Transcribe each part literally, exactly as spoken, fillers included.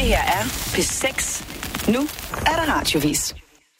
her er P seks. Nu er der radiovis.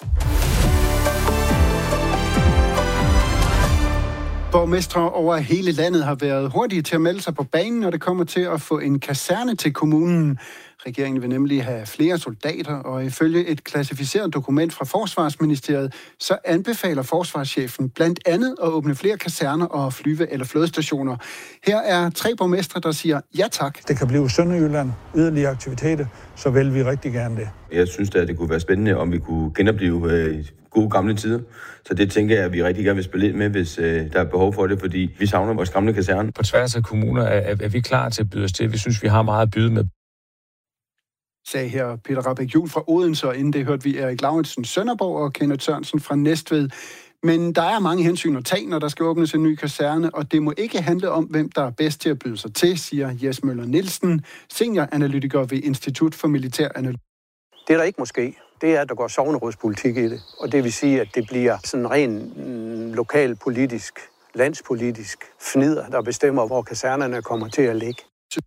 Borgmestre over hele landet har været hurtige til at melde sig på banen, når det kommer til at få en kaserne til kommunen. Regeringen vil nemlig have flere soldater, og ifølge et klassificeret dokument fra Forsvarsministeriet, så anbefaler forsvarschefen blandt andet at åbne flere kaserner og flyve- eller flådestationer. Her er tre borgmestre, der siger ja tak. Det kan blive Sønderjylland, yderligere aktiviteter, så vil vi rigtig gerne det. Jeg synes da, at det kunne være spændende, om vi kunne genopleve øh, gode gamle tider. Så det tænker jeg, at vi rigtig gerne vil spille ind med, hvis øh, der er behov for det, fordi vi savner vores gamle kaserne. På tværs af kommuner er, er vi klar til at byde os til. Vi synes, vi har meget at byde med. Sagde her Peter Rahbæk-Juel fra Odense, og inden det hørte vi Erik Lauritsen Sønderborg og Kenneth Sørensen fra Næstved. Men der er mange hensyn at tage, når der skal åbnes en ny kaserne, og det må ikke handle om, hvem der er bedst til at byde sig til, siger Jes Møller Nielsen, senioranalytiker ved Institut for Militær Analyse. Det, der ikke måske, det er, at der går sognerådspolitik i det. Og det vil sige, at det bliver sådan ren mm, lokalpolitisk, landspolitisk fnider, der bestemmer, hvor kasernerne kommer til at ligge.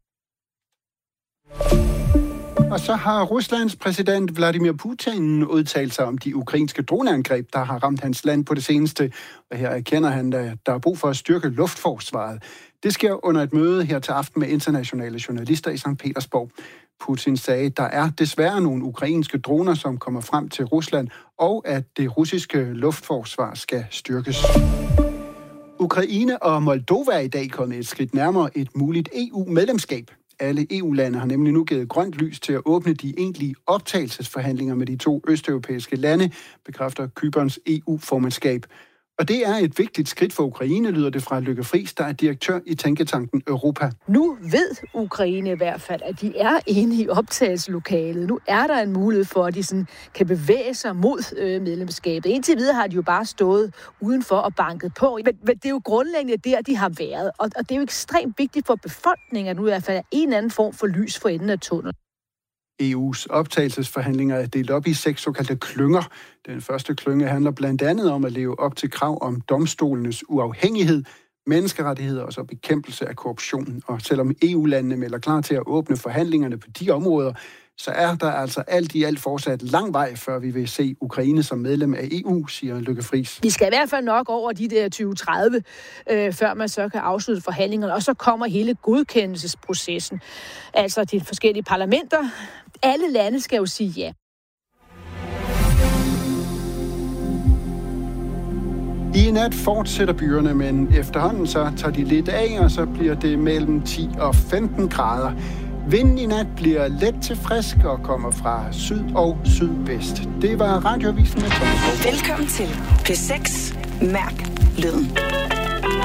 Og så har Ruslands præsident Vladimir Putin udtalt sig om de ukrainske droneangreb, der har ramt hans land på det seneste. Og her erkender han, at der er brug for at styrke luftforsvaret. Det sker under et møde her til aften med internationale journalister i Sankt Petersborg. Putin sagde, at der er desværre nogle ukrainske droner, som kommer frem til Rusland, og at det russiske luftforsvar skal styrkes. Ukraine og Moldova er i dag kommet et skridt nærmere et muligt E U-medlemskab. Alle E U-lande har nemlig nu givet grønt lys til at åbne de egentlige optagelsesforhandlinger med de to østeuropæiske lande, bekræfter Cyperns E U-formandskab. Og det er et vigtigt skridt for Ukraine, lyder det fra Lykke Friis, der er direktør i tænketanken Europa. Nu ved Ukraine i hvert fald, at de er inde i optagelseslokalet. Nu er der en mulighed for, at de sådan kan bevæge sig mod øh, medlemskabet. Indtil videre har de jo bare stået udenfor og banket på. Men, men det er jo grundlæggende der, de har været. Og, og det er jo ekstremt vigtigt for befolkningen, at nu i hvert fald er en eller anden form for lys for enden af tunnelen. E U's optagelsesforhandlinger er delt op i seks såkaldte klynger. Den første klynge handler blandt andet om at leve op til krav om domstolenes uafhængighed, menneskerettigheder og så bekæmpelse af korruption. Og selvom E U-landene melder klar til at åbne forhandlingerne på de områder, så er der altså alt i alt fortsat lang vej, før vi vil se Ukraine som medlem af E U, siger Lykke Friis. Vi skal i hvert fald nok over de der tyve tredive, øh, før man så kan afslutte forhandlingerne, og så kommer hele godkendelsesprocessen. Altså de forskellige parlamenter. Alle lande skal jo sige ja. I nat fortsætter byerne, men efterhånden så tager de lidt af, og så bliver det mellem ti og femten grader. Vinden i nat bliver let til frisk og kommer fra syd og sydvest. Det var Radioavisen med Thomas Hovgaard. Velkommen til P seks. Mærk lyden.